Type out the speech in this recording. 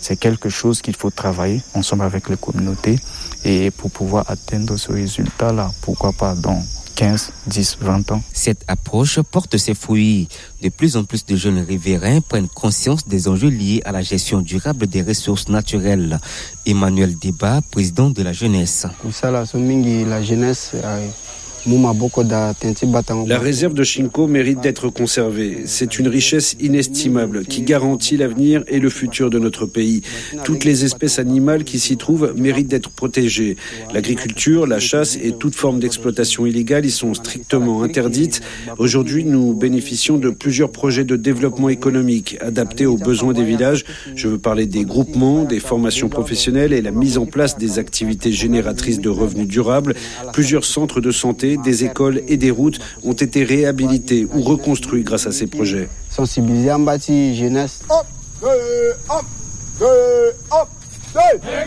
c'est quelque chose qu'il faut travailler ensemble avec les communautés et pour pouvoir atteindre ce résultat-là, pourquoi pas dans 15, 10, 20 ans. Cette approche porte ses fruits. De plus en plus de jeunes riverains prennent conscience des enjeux liés à la gestion durable des ressources naturelles. Emmanuel Débat, président de la jeunesse. La jeunesse La réserve de Chinko mérite d'être conservée. C'est une richesse inestimable qui garantit l'avenir et le futur de notre pays. Toutes les espèces animales qui s'y trouvent méritent d'être protégées. L'agriculture, la chasse et toute forme d'exploitation illégale y sont strictement interdites. Aujourd'hui, nous bénéficions de plusieurs projets de développement économique adaptés aux besoins des villages. Je veux parler des groupements, des formations professionnelles et la mise en place des activités génératrices de revenus durables. Plusieurs centres de santé, des écoles et des routes ont été réhabilités ou reconstruits grâce à ces projets. Sensibiliser en bâti jeunesse.